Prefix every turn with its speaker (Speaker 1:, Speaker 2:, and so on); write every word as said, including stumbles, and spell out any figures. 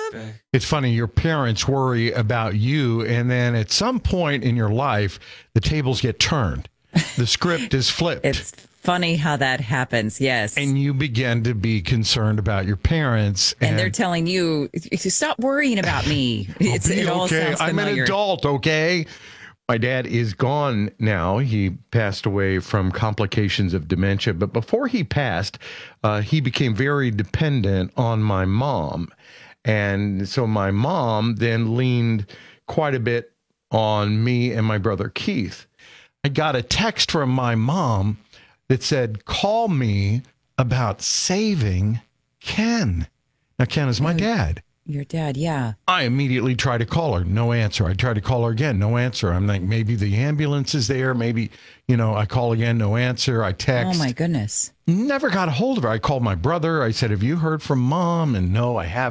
Speaker 1: It's funny, your parents worry about you, and then at some point in your life, the tables get turned. The script is flipped.
Speaker 2: It's funny how that happens, yes.
Speaker 1: And you begin to be concerned about your parents.
Speaker 2: And,
Speaker 1: and
Speaker 2: they're telling you, stop worrying about me. It's, it all
Speaker 1: okay.
Speaker 2: sounds
Speaker 1: I'm
Speaker 2: familiar.
Speaker 1: an adult, okay? My dad is gone now. He passed away from complications of dementia. But before he passed, uh, he became very dependent on my mom. And so my mom then leaned quite a bit on me and my brother Keith. I got a text from my mom that said, call me about saving Ken. Now, Ken is my
Speaker 2: Oh,
Speaker 1: dad.
Speaker 2: Your dad, yeah.
Speaker 1: I immediately tried to call her. No answer. I tried to call her again. No answer. I'm like, maybe the ambulance is there. Maybe, you know, I call again. No answer. I text.
Speaker 2: Oh, my goodness.
Speaker 1: Never got a hold of her. I called my brother. I said, have you heard from mom? And no, I haven't.